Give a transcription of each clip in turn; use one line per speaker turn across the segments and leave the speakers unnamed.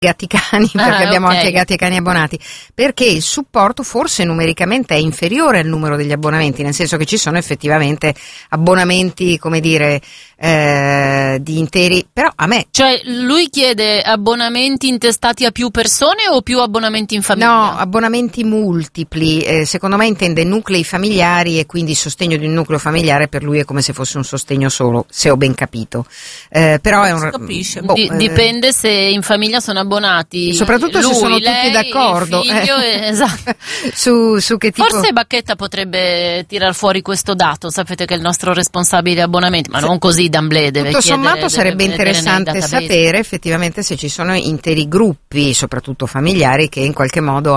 gatti cani, perché abbiamo anche gatti e cani abbonati, perché il supporto forse numericamente è inferiore al numero degli abbonamenti, nel senso che ci sono effettivamente abbonamenti, come dire, di interi, però a me...
Cioè lui chiede abbonamenti intestati a più persone o più abbonamenti in famiglia?
No, abbonamenti multipli, secondo me intende nuclei familiari e quindi il sostegno di un nucleo familiare per lui è come se fosse un sostegno solo, se ho ben capito. Però è un...
Capisce.
Dipende se in famiglia sono abbonati,
soprattutto
lui,
se sono
lei,
tutti d'accordo,
il figlio, esatto.
su che tipo...
Forse Bacchetta potrebbe tirar fuori questo dato, sapete che è il nostro responsabile abbonamenti, ma non così d'amblè, deve
tutto
chiedere,
sommato sarebbe
deve
interessante sapere effettivamente se ci sono interi gruppi, soprattutto familiari, che in qualche modo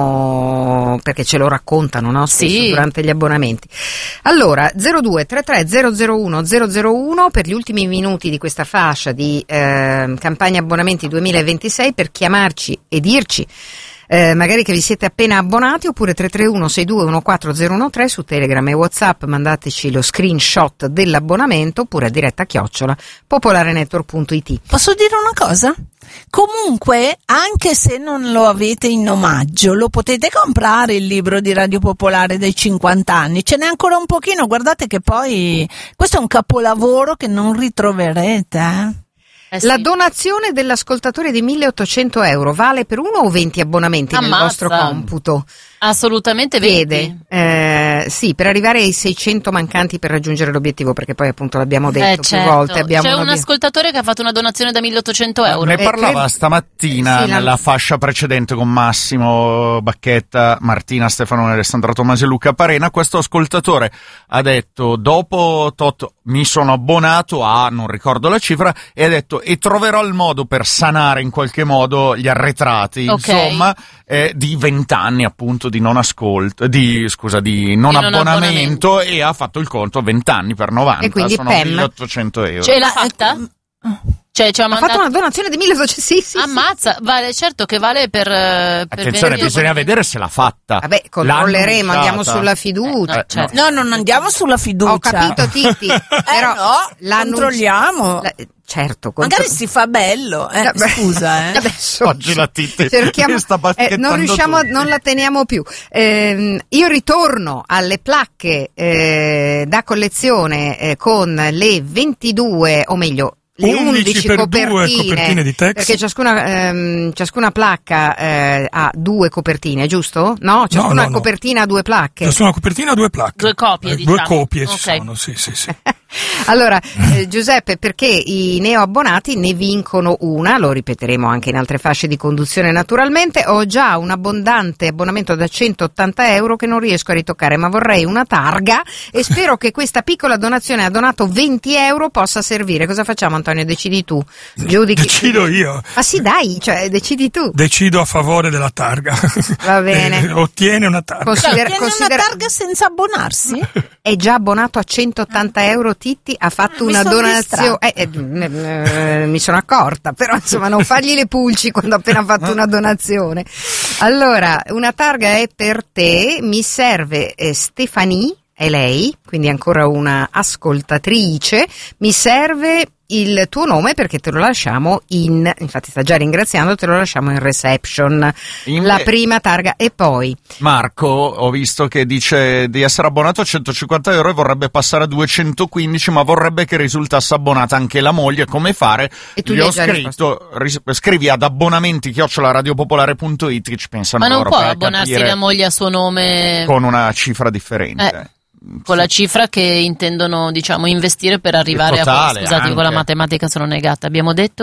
hanno, perché ce lo raccontano, no? Spesso durante gli abbonamenti. Allora 0233 001 001 per gli ultimi minuti di questa fascia di campagna abbonamenti 2026, per chiamarci e dirci magari che vi siete appena abbonati, oppure 331 62 14013 su Telegram e WhatsApp, mandateci lo screenshot dell'abbonamento, oppure a diretta @popolarenetwork.it.
Posso dire una cosa? Comunque, anche se non lo avete in omaggio, lo potete comprare il libro di Radio Popolare dei 50 anni, ce n'è ancora un pochino, guardate che poi questo è un capolavoro che non ritroverete,
Sì.
La donazione dell'ascoltatore di 1.800 euro vale per 1 o 20 abbonamenti nel vostro computo?
Assolutamente 20.
Sì, per arrivare ai 600 mancanti per raggiungere l'obiettivo, perché poi appunto l'abbiamo detto più volte.
C'è un ascoltatore che ha fatto una donazione da 1.800 euro.
Ne parlava stamattina nella fascia precedente con Massimo Bacchetta, Martina Stefanone, Alessandra Tomasi e Luca Parena. Questo ascoltatore ha detto: dopo tot mi sono abbonato a, non ricordo la cifra, e ha detto, e troverò il modo per sanare in qualche modo gli arretrati, insomma, di 20 anni appunto di non ascolto, di non abbonamento, e ha fatto il conto 20 anni per 90,
e quindi
sono 1.800 euro.
Ce l'ha fatta? Cioè, ci ha
fatto una donazione di 1.800, sì.
Ammazza, vale, certo che vale per
attenzione, bisogna vedere se l'ha fatta.
Vabbè, controlleremo, andiamo sulla fiducia.
Certo.
No, non andiamo sulla fiducia.
Ho capito, Titti, però
controlliamo.
Certo,
magari si fa bello, scusa,
Adesso
oggi la Titti
non la teniamo più. Io ritorno alle placche da collezione con le 22, o meglio le 11 copertine
di text,
perché ciascuna placca ha 2 copertine, giusto? No, ciascuna copertina ha 2 placche.
Ciascuna copertina ha 2 placche.
2 copie,
diciamo. 2 copie
okay.
Sono, sì.
Allora, Giuseppe, perché i neoabbonati ne vincono una, lo ripeteremo anche in altre fasce di conduzione naturalmente. Ho già un abbondante abbonamento da 180 euro che non riesco a ritoccare, ma vorrei una targa e spero che questa piccola donazione, ha donato 20 euro, possa servire. Cosa facciamo, Antonio? Decidi tu.
Decido io.
Ma sì, dai, decidi tu.
Decido a favore della targa.
Va bene.
Ottiene una targa.
Ottiene una targa senza abbonarsi?
È già abbonato a 180 euro, Titti, ha fatto una donazione. Mi sono accorta, però insomma non fargli le pulci quando ha appena fatto una donazione. Allora, una targa è per te, mi serve Stefanie, è lei, quindi ancora una ascoltatrice, mi serve il tuo nome perché te lo lasciamo infatti sta già ringraziando, te lo lasciamo in reception, la prima targa. E poi
Marco, ho visto che dice di essere abbonato a 150 euro e vorrebbe passare a 215, ma vorrebbe che risultasse abbonata anche la moglie. Come fare?
E tu
gli ho scritto, scrivi ad abbonamenti@radiopopolare.it, che ci pensano
ma non
loro
può
per
abbonarsi
capire,
la moglie a suo nome
con una cifra differente.
Con la cifra che intendono, diciamo, investire per arrivare
totale,
a scusate,
anche.
con la matematica sono negata. Abbiamo detto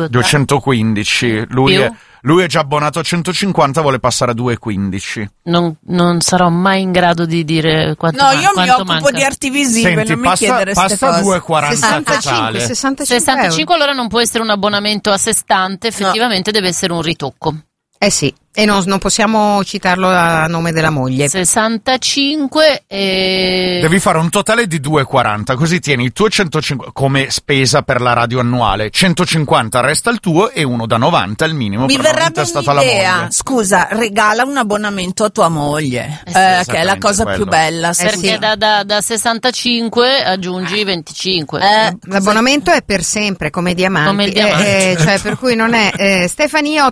215. Lui è già abbonato a 150, vuole passare a 215.
Non sarò mai in grado di dire quanto manca.
No, io mi occupo di arti visive.
Senti,
non mi chiedere queste
passa
cose.
2,40 totale.
65 allora non può essere un abbonamento a sé stante, effettivamente deve essere un ritocco.
Sì. E non possiamo citarlo a nome della moglie.
65 e...
Devi fare un totale di 2,40, così tieni il tuo 150 come spesa per la radio annuale, 150 resta il tuo e uno da 90 il minimo.
Mi verrebbe un'idea, scusa, regala un abbonamento a tua moglie, che è la cosa più bella.
Perché da 65 aggiungi 25.
L'abbonamento è per sempre, come diamanti.
Come il diamante.
Cioè, per cui non è... Stefania